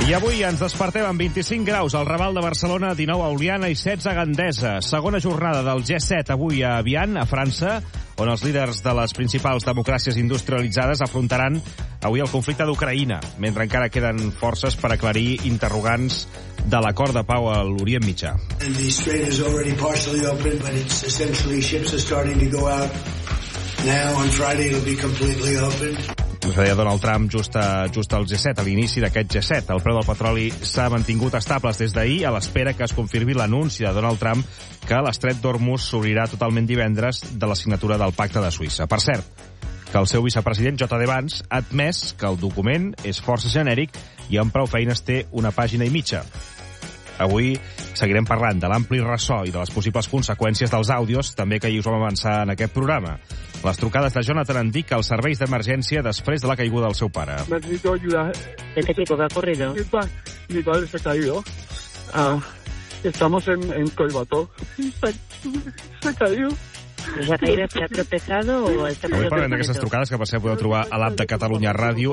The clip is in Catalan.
I avui ens despertem amb 25 graus al Raval de Barcelona, 19 a Oliana i 16 a Gandesa. Segona jornada del G7 avui a Evian, a França, on els líders de les principals democràcies industrialitzades afrontaran avui el conflicte d'Ucraïna, mentre encara queden forces per aclarir interrogants de l'acord de pau a l'Orient Mitjà. The strait is already partially open, but it's essentially ships are starting to go out now. On Friday it'll be completely open. Ho deia Donald Trump just al G7, a l'inici d'aquest G7. El preu del petroli s'ha mantingut estables des d'ahir a l'espera que es confirmi l'anunci de Donald Trump que l'estret d'Hormuz s'obrirà totalment divendres de la signatura del Pacte de Suïssa. Per cert, que el seu vicepresident, J.D. Vance, ha admès que el document és força genèric i amb prou feines té una pàgina i mitja. Avui seguirem parlant de l'ampli ressò i de les possibles conseqüències dels àudios, també que hi us vam avançar en aquest programa. Les trucades de Jonathan han dit que els serveis d'emergència després de la caiguda del seu pare. Necesito ayuda. ¿Este chico que ha corrido? Mi padre se ha caído. Estamos en Collbató. Se ha caído. ¿Se ha caído, se ha tropezado o está... Avui parlem d'aquestes trucades que per cert podeu trobar a l'app de Catalunya Ràdio